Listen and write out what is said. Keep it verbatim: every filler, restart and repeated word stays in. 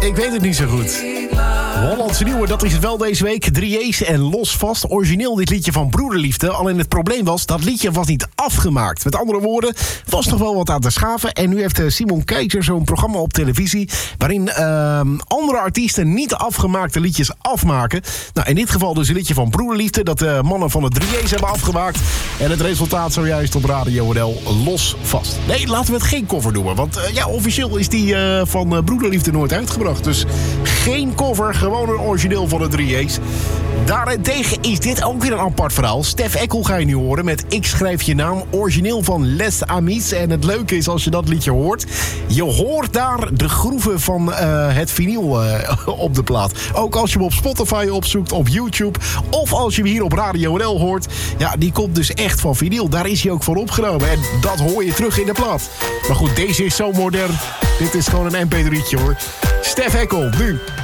Ik weet het niet zo goed. Hollandse Nieuwe, dat is het wel deze week. drie A's en Los Vast. Origineel dit liedje van Broederliefde. Alleen het probleem was, dat liedje was niet afgemaakt. Met andere woorden, was nog wel wat aan te schaven. En nu heeft Simon Keizer zo'n programma op televisie... waarin uh, andere artiesten niet afgemaakte liedjes afmaken. Nou, in dit geval dus een liedje van Broederliefde... dat de mannen van de drie A's hebben afgemaakt. En het resultaat zojuist op Radio N L, Los Vast. Nee, laten we het geen cover noemen. Want uh, ja, officieel is die uh, van uh, Broederliefde nooit uitgebracht. Dus geen cover, gewoon een origineel van de drie A's. Daarentegen is dit ook weer een apart verhaal. Stef Eckel ga je nu horen met Ik schrijf je naam. Origineel van Les Amis. En het leuke is als je dat liedje hoort... je hoort daar de groeven van uh, het vinyl uh, op de plaat. Ook als je hem op Spotify opzoekt, op YouTube... of als je hem hier op Radio N L hoort... ja, die komt dus echt van vinyl. Daar is hij ook voor opgenomen. En dat hoor je terug in de plaat. Maar goed, deze is zo modern. Dit is gewoon een M P drietje hoor. Stef Eckel, nu...